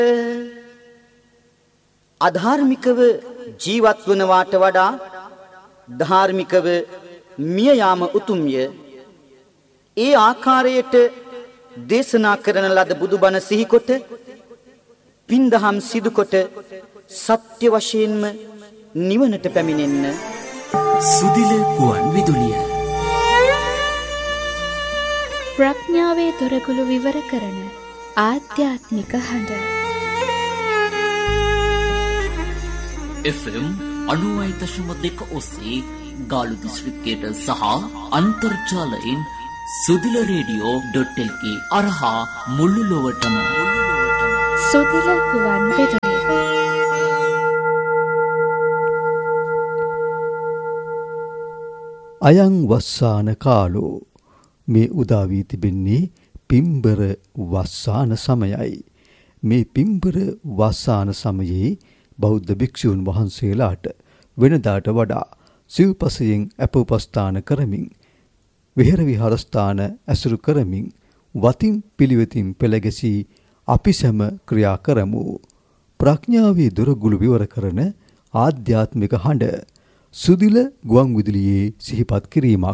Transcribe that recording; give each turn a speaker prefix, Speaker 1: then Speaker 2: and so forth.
Speaker 1: අධාර්මිකව ජීවත් වනවාට වඩා ධාර්මිකව මිය යාම උතුම්ය. ඒ ආකාරයට දේශනා කරන ලද බුදුබණ සිහිකොට පින්දහම් සිදුකොට සත්‍ය වශයෙන්ම නිවනට පැමිණෙන්න.
Speaker 2: සුදිල ගුවන් විදුලිය
Speaker 3: ප්‍රඥාවේ තොරගුළු විවර කරන ආධ්‍යාත්මික හඬ.
Speaker 2: FM 90.2 ඔස්සේ ගාලු දිස්ත්‍රික්කයට සහ අන්තර්ජාලයෙන් සුදිල රේඩියෝ.lk අරහා මුළු ලොවටම
Speaker 3: සුදිල ගුවන් විදුලිය.
Speaker 4: අයං වස්සාන කාලෝ මේ උදා වී තිබෙන්නේ පිම්බර වස්සාන සමයයි. මේ පිම්බර වස්සාන සමයේ බෞද්ධ භික්ෂූන් වහන්සේලාට වෙනදාට වඩා සිව්පසයෙන් අපෝපස්ථාන කරමින් විහෙර විහාරස්ථාන ඇසුරු කරමින් වතින් පිළිවෙතින් පෙළගැසී අපි සැම ක්‍රියා කරමු. ප්‍රඥාවේ දොරගුළු විවර කරන ආධ්‍යාත්මික හඬ සුදිල ගුවන් විදුලියේ සිහිපත් කිරීමක්.